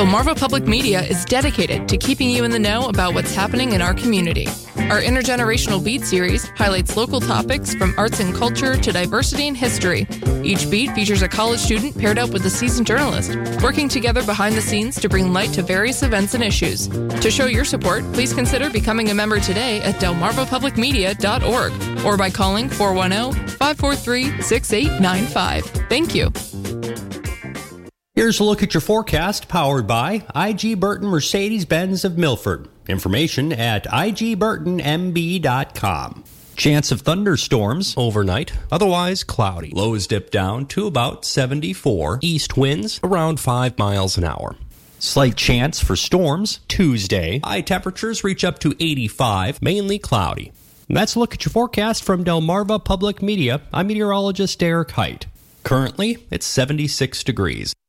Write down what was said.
Delmarva Public Media is dedicated to keeping you in the know about what's happening in our community. Our Intergenerational Beat series highlights local topics from arts and culture to diversity and history. Each beat features a college student paired up with a seasoned journalist, working together behind the scenes to bring light to various events and issues. To show your support, please consider becoming a member today at delmarvapublicmedia.org or by calling 410-543-6895. Thank you. Here's a look at your forecast powered by IG Burton Mercedes-Benz of Milford. Information at igburtonmb.com. Chance of thunderstorms overnight, otherwise cloudy. Lows dip down to about 74. East winds around 5 miles an hour. Slight chance for storms Tuesday. High temperatures reach up to 85, mainly cloudy. And that's a look at your forecast from Delmarva Public Media. I'm meteorologist Derek Height. Currently, it's 76 degrees.